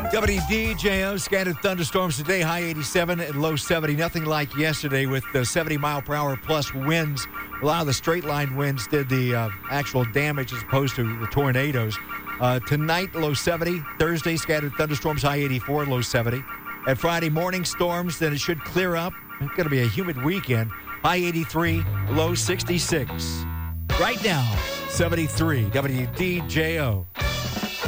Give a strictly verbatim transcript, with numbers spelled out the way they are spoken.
W D J O, scattered thunderstorms today, high eighty-seven and low seventy. Nothing like yesterday with the seventy mile per hour plus winds. A lot of the straight line winds did the uh, actual damage as opposed to the tornadoes. Uh, tonight, low seventy. Thursday, scattered thunderstorms, high eighty-four, low seventy. And Friday morning, storms, then it should clear up. It's going to be a humid weekend. High eighty-three, low sixty-six. Right now, seventy-three, W D J O.